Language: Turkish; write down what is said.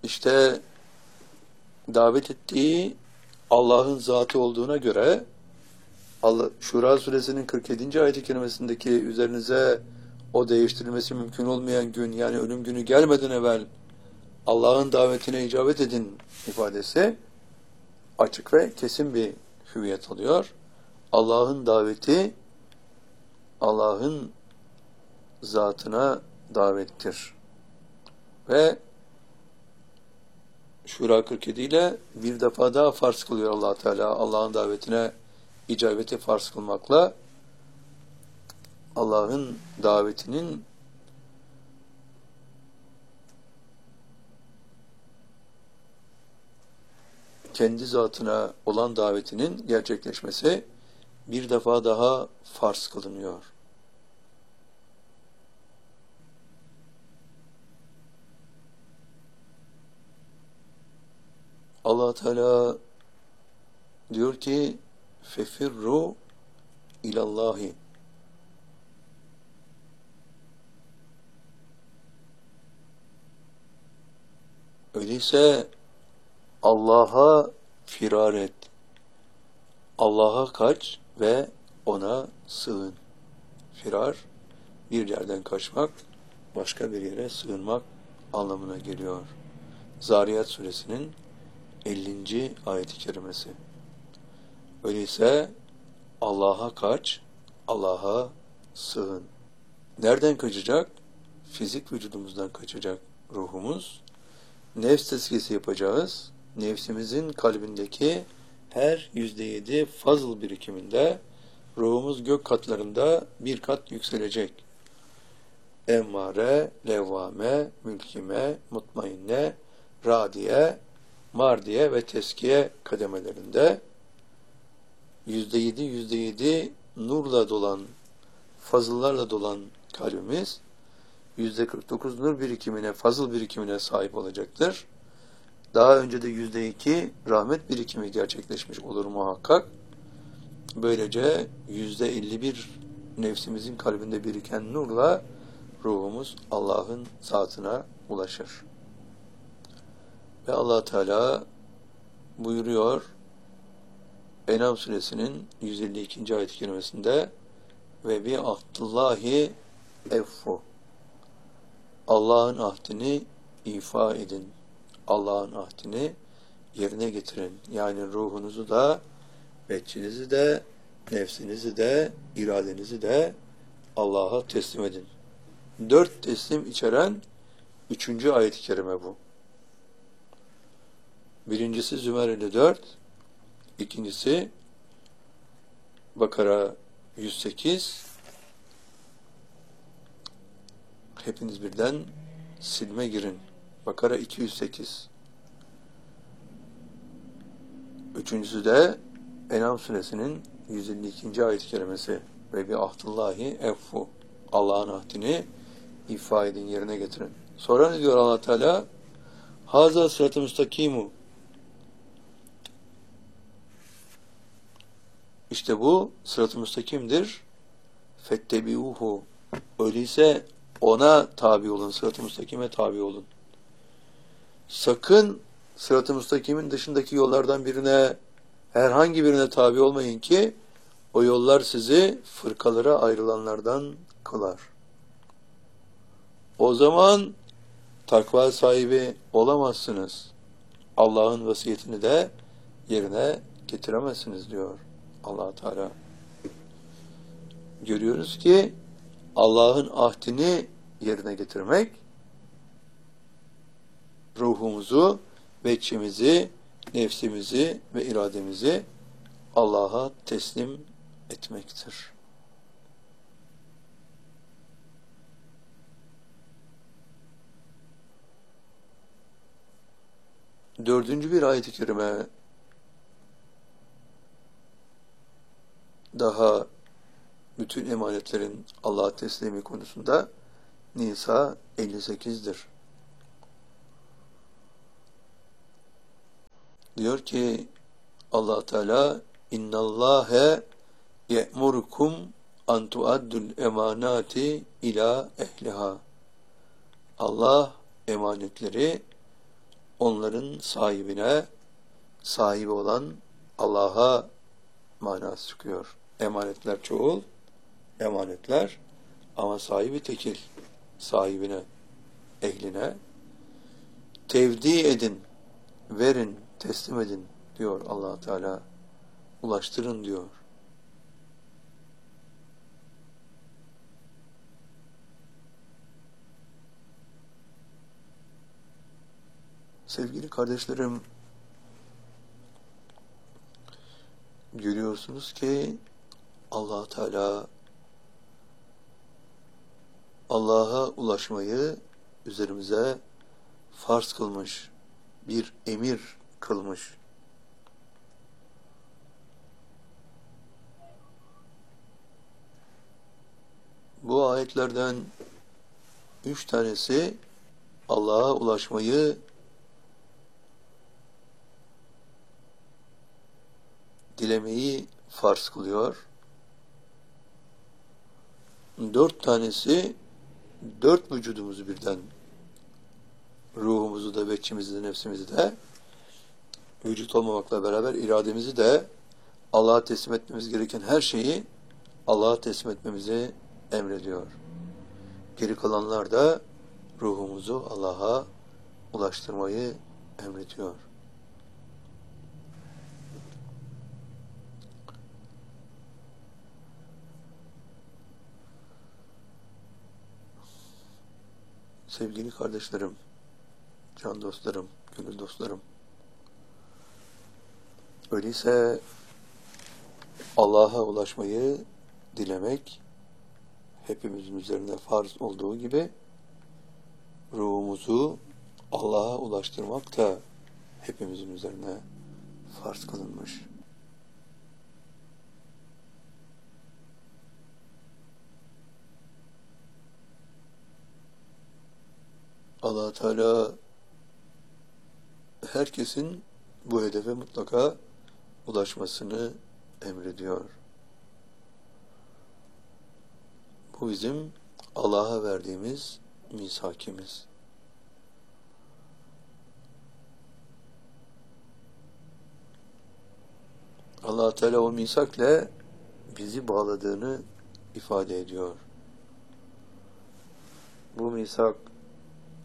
İşte davet ettiği Allah'ın zatı olduğuna göre Şura suresinin 47. ayet-i kerimesindeki üzerinize o değiştirilmesi mümkün olmayan gün, yani ölüm günü gelmeden evvel Allah'ın davetine icabet edin ifadesi açık ve kesin bir hüviyet alıyor. Allah'ın daveti Allah'ın zatına davettir. Ve Şura 47 ile bir defa daha farz kılıyor Allah Teala. Allah'ın davetine icabeti farz kılmakla Allah'ın davetinin kendi zatına olan davetinin gerçekleşmesi bir defa daha farz kılınıyor. Allah Teala diyor ki fefirru ilallahi. Öyleyse Allah'a firar et. Allah'a kaç ve ona sığın. Firar, bir yerden kaçmak, başka bir yere sığınmak anlamına geliyor. Zariyat suresinin 50. ayet-i kerimesi. Öyleyse Allah'a kaç, Allah'a sığın. Nereden kaçacak? Fizik vücudumuzdan kaçacak ruhumuz. Nefs tezkiyesi yapacağız. Nefsimizin kalbindeki her %7 fazıl birikiminde ruhumuz gök katlarında bir kat yükselecek. Emmare, levvame, mülkime, mutmainne, radiye, mardiye ve teskiye kademelerinde %7 nurla dolan, fazıllarla dolan kalbimiz %49 nur birikimine, fazıl birikimine sahip olacaktır. Daha önce de %2 rahmet birikimi gerçekleşmiş olur muhakkak. Böylece %51 nefsimizin kalbinde biriken nurla ruhumuz Allah'ın zatına ulaşır. Ve Allah Teala buyuruyor En'am suresinin 152. ayet-i kerimesinde ve bi ahdillahi effu. Allah'ın ahdini ifa edin. Allah'ın ahdini yerine getirin. Yani ruhunuzu da, beçinizi de, nefsinizi de, iradenizi de Allah'a teslim edin. 4 teslim içeren 3. ayet-i kerime bu. Birincisi Zümer 54, ikincisi Bakara 108. Hepiniz birden silme girin. Bakara 208. Üçüncüsü de En'am suresinin 152. ayet-i kerimesi ve bi ahdillahi effu. Allah'ın ahdini ifa edin, yerine getirin. Sonra ne diyor Allah Teala? Haza sırat-ı müstakimu. İşte bu sırat-ı müstakimdir. Fettebiuhu. Öyleyse ona tabi olun, sırat-ı müstakime tabi olun. Sakın sırat-ı müstakimin dışındaki yollardan birine, herhangi birine tabi olmayın ki o yollar sizi fırkalara ayrılanlardan kılar. O zaman takva sahibi olamazsınız. Allah'ın vasiyetini de yerine getiremezsiniz diyor Allah Teala. Görüyoruz ki Allah'ın ahdini yerine getirmek ruhumuzu, veçimizi, nefsimizi ve irademizi Allah'a teslim etmektir. Dördüncü bir ayet-i kerime daha bütün emanetlerin Allah'a teslimi konusunda Nisa 58'dir. Diyor ki Allah Teala innallâhe ye'murukum an tuaddul emanati ila ehliha. Allah emanetleri onların sahibine, sahibi olan Allah'a manası çıkıyor. Emanetler çoğul, emanetler ama sahibi tekil. Sahibine, ehline tevdi edin, verin, teslim edin diyor Allah Teala. Ulaştırın diyor. Sevgili kardeşlerim, görüyorsunuz ki Allah Teala Allah'a ulaşmayı üzerimize farz kılmış, bir emir kılmış. Bu ayetlerden 3 tanesi Allah'a ulaşmayı dilemeyi farz kılıyor. 4 tanesi 4 vücudumuzu birden, ruhumuzu da, bekçimizi de, nefsimizi de, vücut olmamakla beraber irademizi de Allah'a teslim etmemiz gereken her şeyi Allah'a teslim etmemizi emrediyor. Geri kalanlar da ruhumuzu Allah'a ulaştırmayı emrediyor. Sevgili kardeşlerim, can dostlarım, gönül dostlarım, öyleyse Allah'a ulaşmayı dilemek hepimizin üzerine farz olduğu gibi ruhumuzu Allah'a ulaştırmak da hepimizin üzerine farz kılınmış. Allah Teala herkesin bu hedefe mutlaka ulaşmasını emrediyor. Bu bizim Allah'a verdiğimiz misakimiz. Allah Teala o misakle bizi bağladığını ifade ediyor. Bu misak